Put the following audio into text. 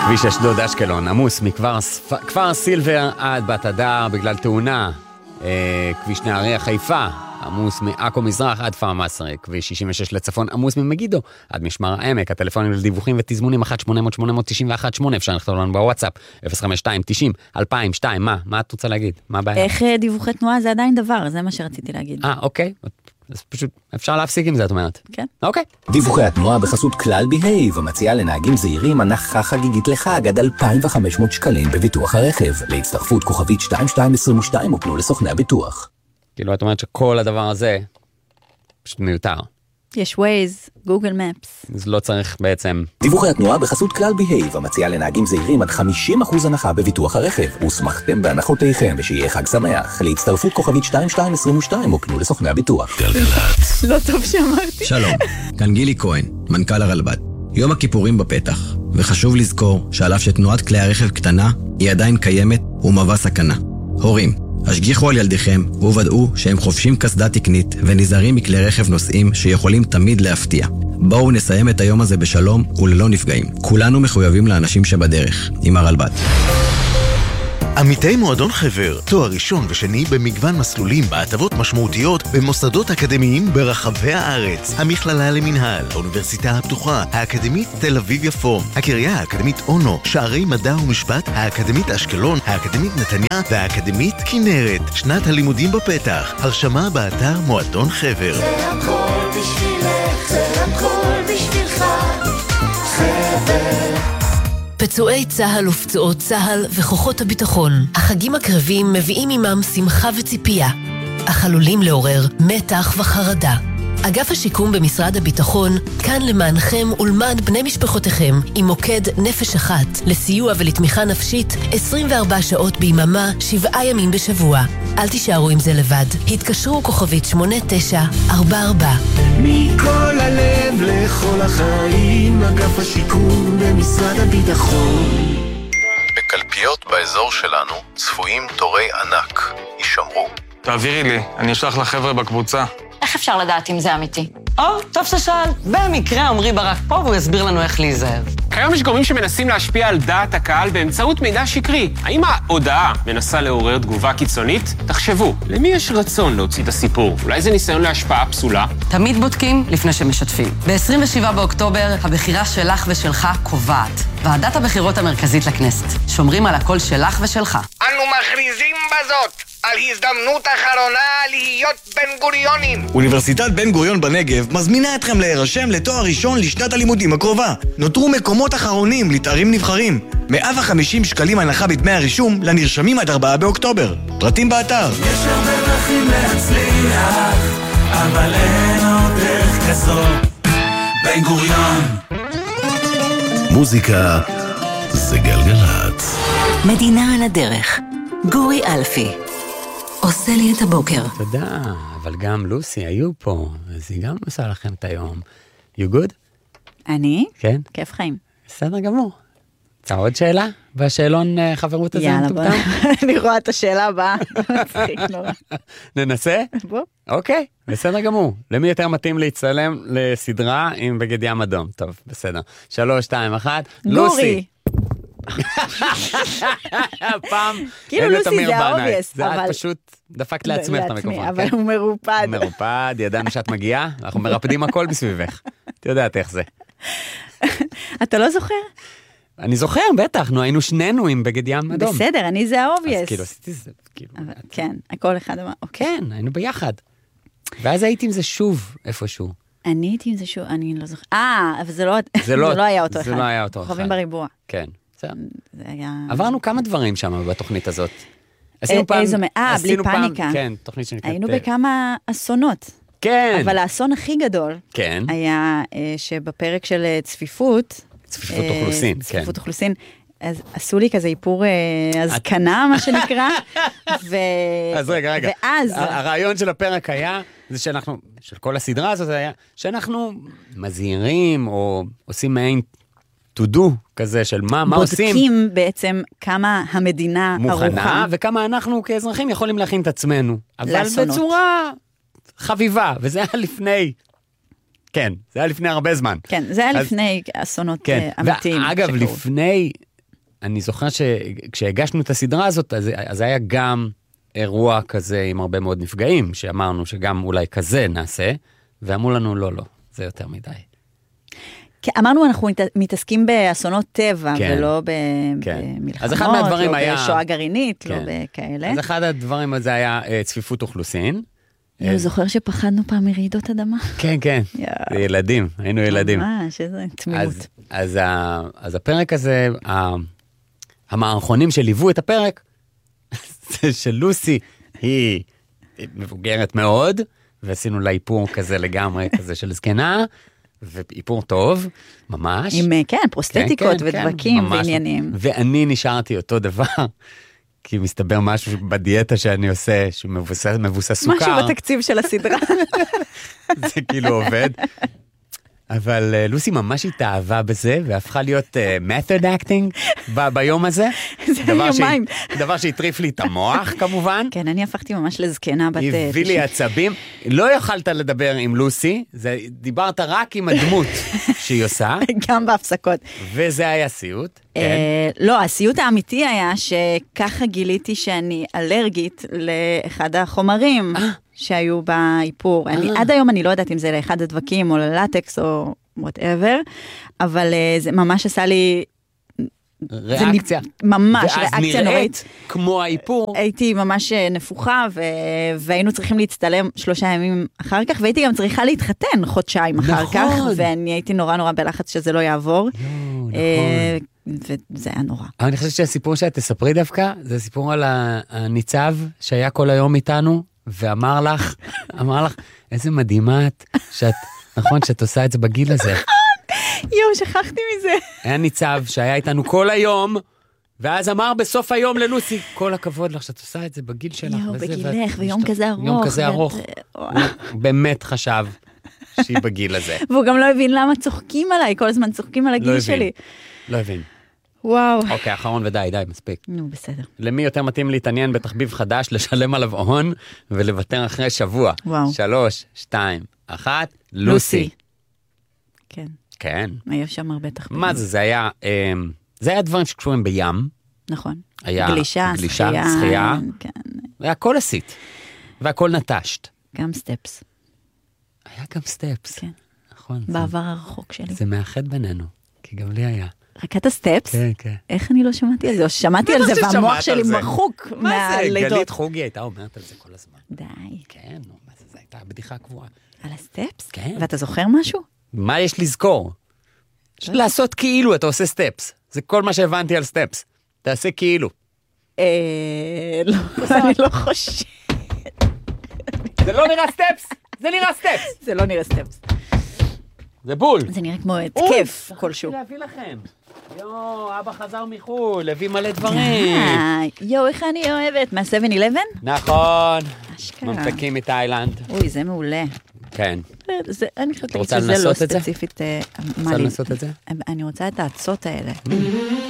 כביש אשדוד אשקלון, עמוס מכפר סילבר עד בת הדר בגלל תאונה. כביש נהריה חיפה, עמוס מעכו מזרח עד כפר מסריק. כביש 66 לצפון, עמוס ממגידו עד משמר העמק. הטלפונים לדיווחים ותזמונים 1-800-891-8. אפשר לכתוב לנו בוואטסאפ 052-90-2002. מה את רוצה להגיד? מה הבעיה? איך דיווחי תנועה זה עדיין דבר, זה מה שרציתי להגיד. אוקיי. אז פשוט אפשר להפסיק עם זה, את אומרת. כן. אוקיי. דיווחי התנועה בחסות כלל בהייב, המציעה לנהגים זהירים הנחה חגיגית לחג עד 2,500 שקלים בביטוח הרכב. להצטרפות כוכבית 2222 ופנו לסוכני הביטוח. כאילו את אומרת שכל הדבר הזה פשוט מיותר. יש ווייז, גוגל מפס. אז לא צריך בעצם... דיווחי התנועה בחסות כלל בהייב, המציעה לנהגים זהירים עד 50% הנחה בביטוח הרכב. וסמכתם בהנחותיכם ושיהיה חג שמח. להצטרפות כוכבית 2222 ופנו לסוכני הביטוח. גלגלצ. לא טוב שאמרתי. שלום, כאן גילי כהן, מנכ"ל הרלב"ד. יום הכיפורים בפתח, וחשוב לזכור שעל אף שתנועת כלי הרכב קטנה, היא עדיין קיימת ומהווה סכנה. הורים, השגיחו על ילדיכם וודאו שהם חובשים קסדה תקנית ונזהרים מכלי רכב נוסעים שיכולים תמיד להפתיע. בואו נסיים את היום הזה בשלום וללא נפגעים. כולנו מחויבים לאנשים שבדרך, עם הרלב"ד. עמיתי מועדון חבר, תואר ראשון ושני במגוון מסלולים בהטבות משמעותיות במוסדות אקדמיים ברחבי הארץ. המכללה למנהל, האוניברסיטה הפתוחה, האקדמית תל אביב יפו, הקריה האקדמית אונו, שערי מדע ומשפט, האקדמית אשקלון, האקדמית נתניה והאקדמית כנרת. שנת הלימודים בפתח. הרשמה באתר מועדון חבר. זה הכל בשבילך, זה הכל בשבילך, חבר. פצועי צהל ופצועות צהל וכוחות הביטחון. החגים הקרבים מביאים עמם שמחה וציפייה, אך עלולים לעורר מתח וחרדה. אגף השיקום במשרד הביטחון כאן למענכם ולמען בני משפחותיכם עם מוקד נפש אחת לסיוע ולתמיכה נפשית 24 שעות ביממה 7 ימים בשבוע. אל תישארו עם זה לבד. התקשרו כוכבית 8944. מכל הלב לכל החיים, אגף השיקום במשרד הביטחון. בקלפיות באזור שלנו צפויים תורי ענק. יישמרו. תעבירי לי, אני אשלח לחבר'ה בקבוצה. איך אפשר לדעת אם זה אמיתי? טוב ששאל. במקרה עמרי ברק פה והוא יסביר לנו איך להיזהר. כיום יש גורמים שמנסים להשפיע על דעת הקהל באמצעות מידע שקרי. האם ההודעה מנסה לעורר תגובה קיצונית? תחשבו, למי יש רצון להוציא את הסיפור? אולי זה ניסיון להשפעה פסולה? תמיד בודקים לפני שמשתפים. ב-27 באוקטובר הבחירה שלך ושלך קובעת. ועדת הבחירות המרכזית לכנסת. שומרים על הקול שלך ושלך. אנו מכריזים בזאת על הזדמנות אחרונה להיות בן גוריונים. אוניברסיטת בן גוריון בנגב מזמינה אתכם להירשם לתואר ראשון לשנת הלימודים הקרובה. נותרו מקומות אחרונים לתארים נבחרים. 150 שקלים הנחה בדמי הרישום לנרשמים עד 4 באוקטובר. פרטים באתר. יש הרבה דרכים להצליח, אבל אין עוד דרך כזאת. בן גוריון. מוזיקה זה גלגלצ. מדינה על הדרך. גורי אלפי. עושה לי את הבוקר. תודה, אבל גם לוסי היו פה, אז היא גם עושה לכם את היום. You good? אני? כן. כיף חיים. בסדר גמור. רוצה עוד שאלה? והשאלון חברות הזה יאללה, אני רואה את השאלה הבאה. מצחיק נורא. ננסה? בוא. אוקיי, בסדר גמור. למי יותר מתאים להצטלם לסדרה עם בגד ים אדום? טוב, בסדר. 3, 2, 1. גורי. פעם כאילו לוסי זה האובייס, זה את פשוט דפקת לעצמך את המיקרופון. אבל הוא מרופד. הוא מרופד, ידענו שאת מגיעה, אנחנו מרפדים הכל בסביבך. את יודעת איך זה. אתה לא זוכר? אני זוכר, בטח, היינו שנינו עם בגד ים אדום. בסדר, אני זה האובייס. אז כאילו עשיתי זה. כן, הכל אחד אמר. כן, היינו ביחד. ואז הייתי עם זה שוב איפשהו. אני הייתי עם זה שוב, אני לא זוכר. אבל זה לא היה אותו אחד. זה לא היה אותו אחד. חווים בריבוע. כן. זה היה... עברנו כמה דברים שם בתוכנית הזאת. בלי פאניקה. כן, תוכנית שנקראת... היינו בכמה אסונות. כן. אבל האסון הכי גדול היה שבפרק של צפיפות אוכלוסין, כן. צפיפות אוכלוסין, אז עשו לי כזה איפור הזקנה, מה שנקרא, אז רגע. ואז... הרעיון של הפרק היה, זה שאנחנו, של כל הסדרה הזאת היה, שאנחנו מזהירים, או עושים מעין to do כזה של מה עושים. בודקים בעצם כמה המדינה מוכנה, וכמה אנחנו כאזרחים יכולים להכין את עצמנו. אבל בצורה חביבה, וזה היה לפני... כן, זה היה לפני הרבה זמן. כן, זה היה לפני אסונות אמיתיים. אגב, לפני אני זוכר שכשהגשנו את הסדרה הזאת, אז היה גם אירוע כזה עם הרבה מאוד נפגעים, שאמרנו שגם אולי כזה נעשה, ואמרו לנו לא, זה יותר מדי. אמרנו, אנחנו מתעסקים באסונות טבע, ולא במלחמות, לא בשואה גרעינית, לא בכאלה. אז אחד הדברים הזה היה צפיפות אוכלוסין. אני זוכר שפחדנו פעם מרעידות אדמה. כן, ילדים, היינו ילדים. ממש, איזה תמימות. אז הפרק הזה, המערכונים שליוו את הפרק, זה שלוסי היא מבוגרת מאוד, ועשינו לה איפור כזה לגמרי, כזה של זקנה, ואיפור טוב, ממש. עם, כן, פרוסטטיקות ודבקים ועניינים. ואני נשארתי אותו דבר, כי מסתבר משהו בדיאטה שאני עושה, שמבוסס סוכר. משהו בתקציב של הסדרה. זה כאילו עובד. אבל לוסי ממש התאהבה בזה, והפכה להיות method acting ביום הזה. זה יומיים. דבר שהטריף לי את המוח כמובן. כן, אני הפכתי ממש לזקנה בת... הביא לי עצבים. לא יכלת לדבר עם לוסי, דיברת רק עם הדמות שהיא עושה. גם בהפסקות. וזה היה סיוט. לא, הסיוט האמיתי היה שככה גיליתי שאני אלרגית לאחד החומרים. שהיו באיפור. עד היום אני לא יודעת אם זה לאחד הדבקים או ללטקס או whatever, אבל זה ממש עשה לי... ריאקציה. ממש, ריאקציה נוראית. ואז נראית כמו האיפור. הייתי ממש נפוחה, והיינו צריכים להצטלם 3 ימים אחר כך, והייתי גם צריכה להתחתן חודשיים אחר כך, ואני הייתי נורא בלחץ שזה לא יעבור. וזה היה נורא. אבל אני חושבת שהסיפור שאת תספרי דווקא, זה סיפור על הניצב שהיה כל היום איתנו, ואמר לך, איזה מדהימה את, נכון, שאת עושה את זה בגיל הזה. שכחתי מזה. היה ניצב שהיה איתנו כל היום, ואז אמר בסוף היום ללוסי, כל הכבוד לך שאת עושה את זה בגיל שלך. בגילך, ויום כזה ארוך. יום כזה ארוך. הוא באמת חשב שהיא בגיל הזה. והוא גם לא הבין למה צוחקים עליי, כל הזמן צוחקים על הגיל שלי. לא הבין. וואו. אוקיי, אחרון ודי, מספיק. נו, בסדר. למי יותר מתאים להתעניין בתחביב חדש, לשלם עליו הון, ולוותר אחרי שבוע? וואו. 3, 2, 1, לוסי. כן. כן. היה שם הרבה תחביבים. מה זה? זה היה דברים שקשורים בים. נכון. היה גלישה, שחייה. כן. והכל עשית. והכל נטשת. גם סטפס. היה גם סטפס. כן. נכון. בעבר הרחוק שלי. זה מאחד בינינו, כי גם לי היה. רק את הסטפס? כן, כן. איך אני לא שמעתי על זה? או שמעתי על זה והמוח שלי מחוק מהלידות. מה זה? גלית חוגי הייתה אומרת על זה כל הזמן. די. כן, זה הייתה בדיחה קבועה. על הסטפס? כן. ואתה זוכר משהו? מה יש לזכור? לעשות כאילו אתה עושה סטפס. זה כל מה שהבנתי על סטפס. תעשה כאילו. לא, אני לא חושבת. זה לא נראה סטפס. זה נראה סטפס. זה לא נראה סטפס. זה בול. זה נראה כמו התקף כלשהו. להביא לכם. אבא חזר מחול, הביא מלא דברים. איך אני אוהבת. מה-7-11? נכון. ממתקים מתאילנד. אוי, זה מעולה. כן. אני חושבת שזה לא ספציפית. רוצה לנסות את זה? אני רוצה את העצות האלה.